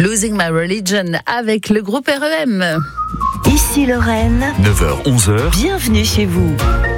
Losing My Religion avec le groupe REM. Ici Lorraine, 9h-11h, bienvenue chez vous.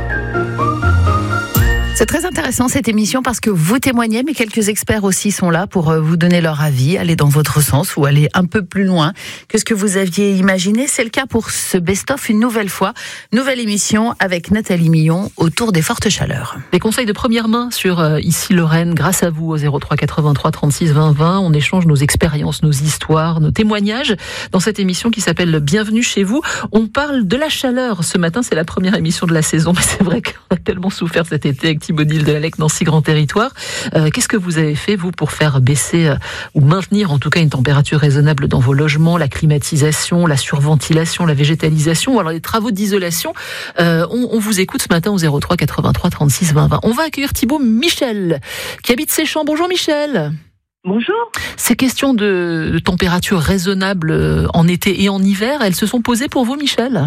C'est très intéressant cette émission parce que vous témoignez, mais quelques experts aussi sont là pour vous donner leur avis, aller dans votre sens ou aller un peu plus loin que ce que vous aviez imaginé. C'est le cas pour ce best-of une nouvelle fois. Nouvelle émission avec Nathalie Millon autour des fortes chaleurs. Des conseils de première main sur Ici Lorraine, grâce à vous au 03 83 36 20 20. On échange nos expériences, nos histoires, nos témoignages dans cette émission qui s'appelle Bienvenue chez vous. On parle de la chaleur. Ce matin, c'est la première émission de la saison, mais c'est vrai qu'on a tellement souffert cet été avec Thibaut Dildalec, Nancy Grand Territoire. Qu'est-ce que vous avez fait, vous, pour faire baisser ou maintenir en tout cas une température raisonnable dans vos logements, la climatisation, la surventilation, la végétalisation, ou alors les travaux d'isolation? On vous écoute ce matin au 03 83 36 20 20. On va accueillir Thibaut Michel, qui habite Séchamps. Bonjour Michel. Bonjour. Ces questions de température raisonnable en été et en hiver, elles se sont posées pour vous, Michel?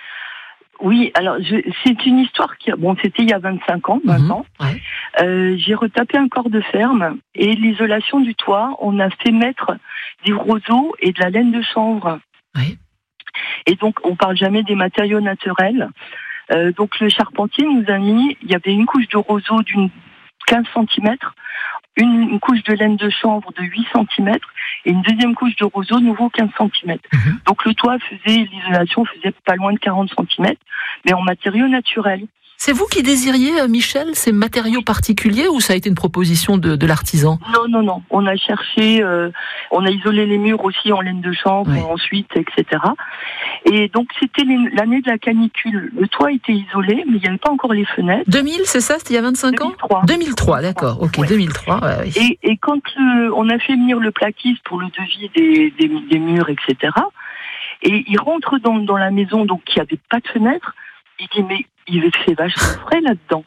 Oui, alors c'est une histoire c'était il y a 25 ans maintenant. Ouais. J'ai retapé un corps de ferme et l'isolation du toit, on a fait mettre des roseaux et de la laine de chanvre. Ouais. Et donc on parle jamais des matériaux naturels. Donc le charpentier nous a mis, il y avait une couche de roseau d'une 15 cm, une couche de laine de chanvre de 8 cm et une deuxième couche de roseau nouveau 15 cm. Donc le toit l'isolation faisait pas loin de 40 cm, mais en matériaux naturels. C'est vous qui désiriez, Michel, ces matériaux particuliers ou ça a été une proposition de l'artisan? Non. On a cherché, on a isolé les murs aussi en laine de chanvre, oui. Ensuite, etc. Et donc c'était l'année de la canicule. Le toit était isolé, mais il n'y avait pas encore les fenêtres. 2000, c'est ça? C'était il y a 25 2003. ans 2003, d'accord. Ok, ouais. 2003. Ouais. Et quand on a fait venir le plaquiste pour le devis des murs, etc., et il rentre dans la maison, donc il n'y avait pas de fenêtre, il dit mais il fait vachement frais là-dedans.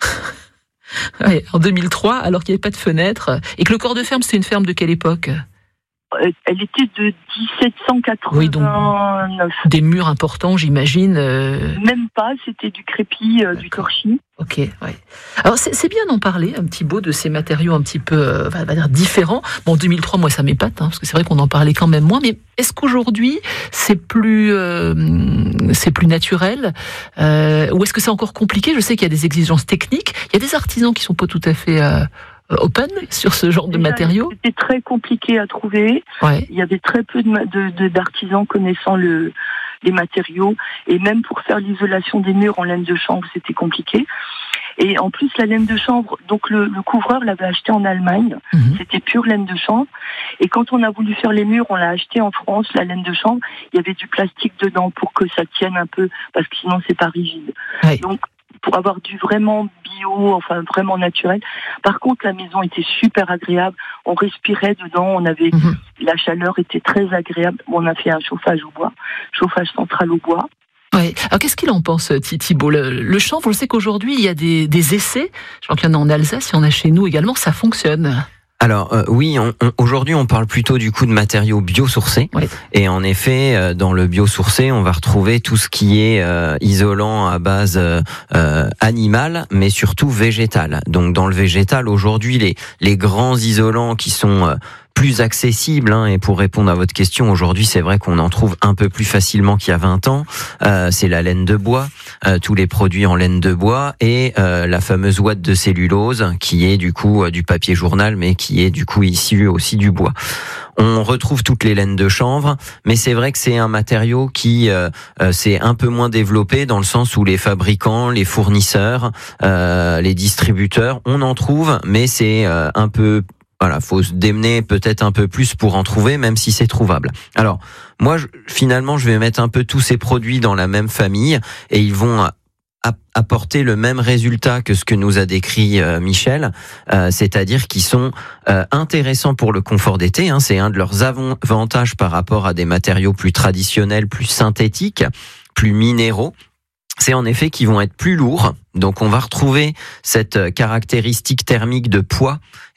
Ouais, en 2003, alors qu'il n'y avait pas de fenêtre, et que le corps de ferme, c'était une ferme de quelle époque? Elle était de 1789. Oui, donc des murs importants, j'imagine. Même pas, c'était du crépi, du torchis. Ok, ouais. Alors c'est bien d'en parler un petit bout de ces matériaux un petit peu, on va dire différents. Bon, 2003, moi ça m'épate, parce que c'est vrai qu'on en parlait quand même moins. Mais est-ce qu'aujourd'hui c'est plus naturel, ou est-ce que c'est encore compliqué? Je sais qu'il y a des exigences techniques. Il y a des artisans qui sont pas tout à fait open sur ce genre de matériaux. C'était très compliqué à trouver. Ouais. Il y avait très peu d'artisans connaissant les matériaux, et même pour faire l'isolation des murs en laine de chanvre, c'était compliqué. Et en plus, la laine de chanvre, donc le couvreur l'avait acheté en Allemagne, C'était pure laine de chanvre. Et quand on a voulu faire les murs, on l'a acheté en France, la laine de chanvre, il y avait du plastique dedans pour que ça tienne un peu, parce que sinon c'est pas rigide. Ouais. Donc, pour avoir du vraiment bio, enfin vraiment naturel. Par contre, la maison était super agréable. On respirait dedans, on avait la chaleur était très agréable. On a fait un chauffage au bois, chauffage central au bois. Ouais. Alors qu'est-ce qu'il en pense, Thibaut? Le chanvre, je sais qu'aujourd'hui il y a des essais. Je crois qu'il y en a en Alsace, il y en a chez nous également. Ça fonctionne. Alors oui, aujourd'hui on parle plutôt du coup de matériaux biosourcés. Oui. Et en effet, dans le biosourcé, on va retrouver tout ce qui est isolant à base animale, mais surtout végétale. Donc dans le végétal, aujourd'hui, les grands isolants qui sont plus accessible, et pour répondre à votre question, aujourd'hui c'est vrai qu'on en trouve un peu plus facilement qu'il y a 20 ans, c'est la laine de bois, tous les produits en laine de bois, et la fameuse ouate de cellulose qui est du coup du papier journal, mais qui est du coup issu aussi du bois. On retrouve toutes les laines de chanvre, mais c'est vrai que c'est un matériau qui c'est un peu moins développé dans le sens où les fabricants, les fournisseurs, les distributeurs, on en trouve, mais c'est un peu... Voilà, faut se démener peut-être un peu plus pour en trouver, même si c'est trouvable. Alors, moi, finalement, je vais mettre un peu tous ces produits dans la même famille et ils vont apporter le même résultat que ce que nous a décrit Michel, c'est-à-dire qu'ils sont intéressants pour le confort d'été. C'est un de leurs avantages par rapport à des matériaux plus traditionnels, plus synthétiques, plus minéraux. C'est en effet qu'ils vont être plus lourds, donc on va retrouver cette caractéristique thermique de poids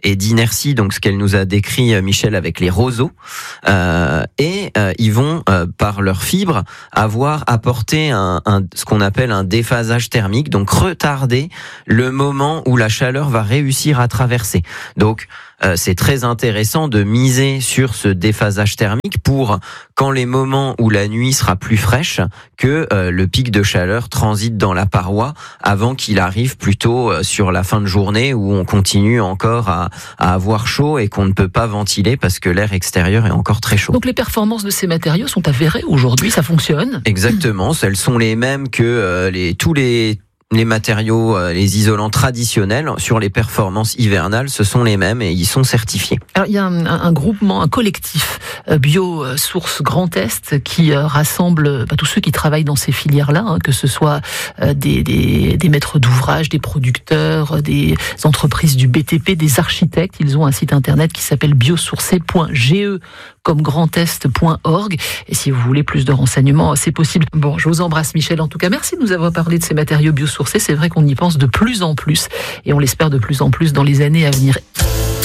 et d'inertie, donc ce qu'elle nous a décrit Michel avec les roseaux, et ils vont par leurs fibres apporter ce qu'on appelle un déphasage thermique, donc retarder le moment où la chaleur va réussir à traverser. Donc c'est très intéressant de miser sur ce déphasage thermique pour, quand les moments où la nuit sera plus fraîche, que le pic de chaleur transite dans la paroi avant qu'il arrive plutôt sur la fin de journée où on continue encore à avoir chaud et qu'on ne peut pas ventiler parce que l'air extérieur est encore très chaud. Donc les performances de ces matériaux sont avérées aujourd'hui, ça fonctionne ? Exactement, elles sont les mêmes que tous les matériaux, les isolants traditionnels sur les performances hivernales, ce sont les mêmes et ils sont certifiés. Alors il y a un groupement, un collectif Biosource Grand Est qui rassemble tous ceux qui travaillent dans ces filières-là, que ce soit des maîtres d'ouvrage, des producteurs, des entreprises du BTP, des architectes. Ils ont un site internet qui s'appelle biosourcé.ge comme grandest.org. Et si vous voulez plus de renseignements, c'est possible. Bon, je vous embrasse Michel. En tout cas, merci de nous avoir parlé de ces matériaux biosourcés. C'est vrai qu'on y pense de plus en plus et on l'espère de plus en plus dans les années à venir.